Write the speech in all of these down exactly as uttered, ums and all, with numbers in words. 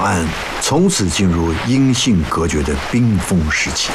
岸从此进入音信隔绝的冰封时期。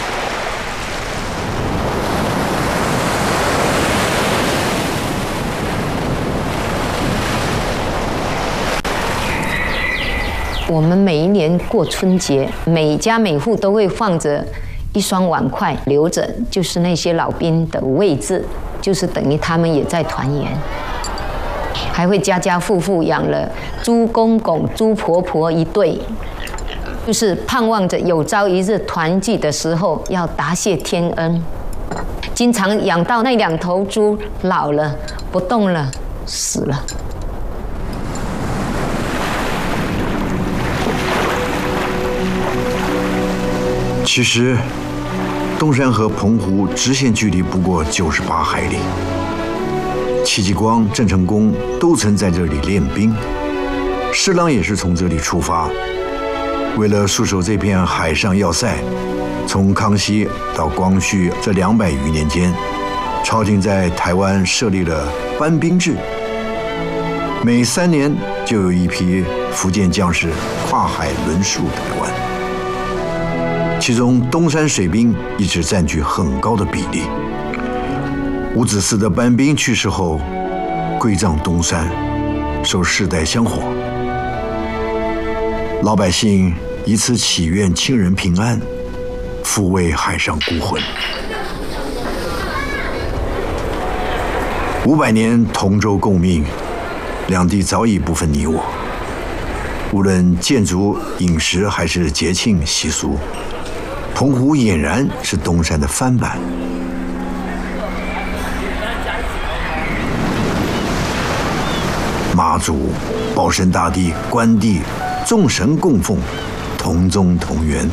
我们每一年过春节，每家每户都会放着一双碗筷留着，就是那些老兵的位置，就是等于他们也在团圆。还会家家户户养了猪公公、猪婆婆一对，就是盼望着有朝一日团聚的时候要答谢天恩。经常养到那两头猪老了不动了，死了。 其实，东山和澎湖直线距离不过九十八海里。戚继光、郑成功都曾在这里练兵，施琅也是从这里出发。为了戍守这片海上要塞，从康熙到光绪这两百余年间，朝廷在台湾设立了班兵制，每三年就有一批福建将士跨海轮戍台湾。其中东山水兵一直占据很高的比例。伍子嗣的班兵去世后，归葬东山，受世代香火。老百姓以此祈愿亲人平安，抚慰海上孤魂。五百年同舟共命，两地早已不分你我。无论建筑、饮食还是节庆习俗，澎湖俨然是东山的翻版。妈祖、保生大帝、关帝，众神供奉，同宗同源。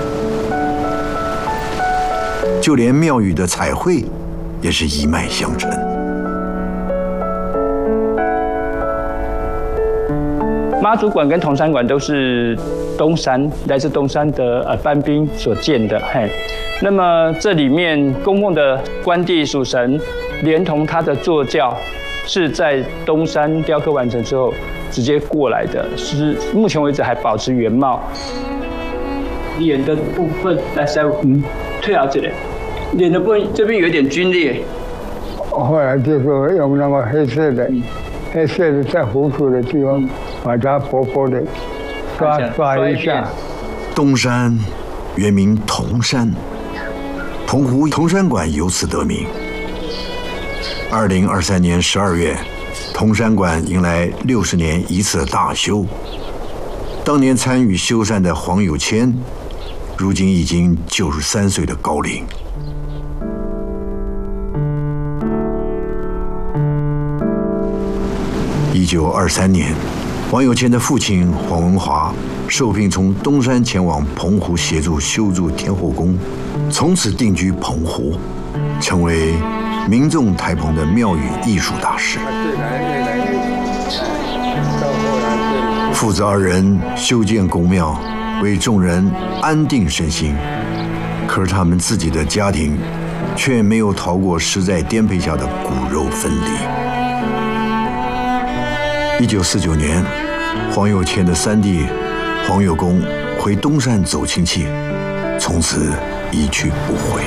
就连庙宇的彩绘，也是一脉相承。 妈祖馆跟同山馆都是东山来自东山的呃班兵所建的，嘿。那么这里面供奉的关帝属神，连同他的坐轿，是在东山雕刻完成之后直接过来的，是目前为止还保持原貌。脸的部分，来师傅，嗯，退下这里，脸的部分这边有一点皲裂。 后来就是用那个黑色的，嗯、黑色的在胡子的地方，把它薄薄的刷刷一下。 东山原名铜山，澎湖铜山馆由此得名。二零二三年十二月，铜山馆迎来六十年一次大修。当年参与修缮的黄有谦，如今已经九十三岁的高龄。一九二三年，黄有谦的父亲黄文华受聘从东山前往澎湖协助修筑天后宫，从此定居澎湖，成为民众台澎的庙宇艺术大师。父子二人修建宫庙，为众人安定身心。可是他们自己的家庭，却没有逃过时代颠沛下的骨肉分离。一九四九年，黄有谦的三弟黄有功回东山走亲戚，从此一去不回。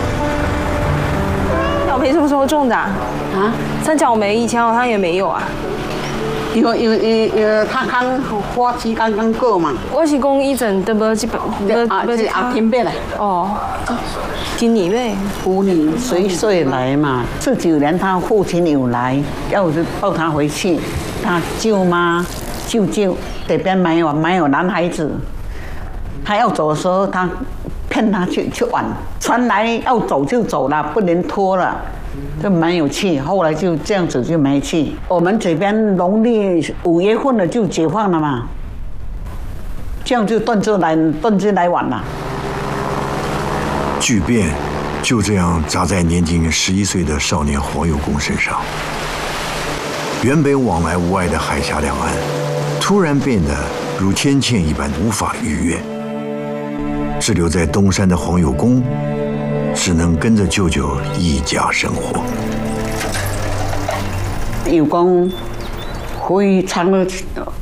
草莓什么时候种的啊？啊，三角梅以前好像也没有啊。 因为因为因为他刚花期刚刚过嘛。 我是讲以前都无这本， 啊是阿天贝来。 哦，今年呗。 五年随岁来嘛，四九年他父亲有来，要我就抱他回去。他舅妈、舅舅这边没有没有男孩子，他要走的时候，他骗他去去玩，船来要走就走了，不能拖了，就没有去。后来就这样子就没去。我们这边农历五月份了就解放了嘛，这样就断之来断之来晚了。 巨变就这样砸在年仅十一岁的少年黄有功身上。原本往来无碍的海峡两岸，突然变得如天堑一般无法逾越。滞留在东山的黄有功，只能跟着舅舅一家生活。 有功非常的